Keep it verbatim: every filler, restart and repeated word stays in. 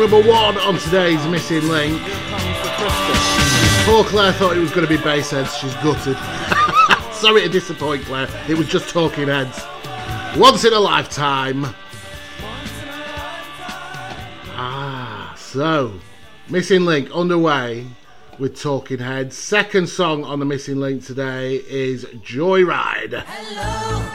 number one on today's Missing Link. Poor Claire thought it was going to be Bassheads. She's gutted. Sorry to disappoint, Claire. It was just Talking Heads. Once in a lifetime. Ah, so Missing Link underway with Talking Heads. Second song on the Missing Link today is Joyride. Hello.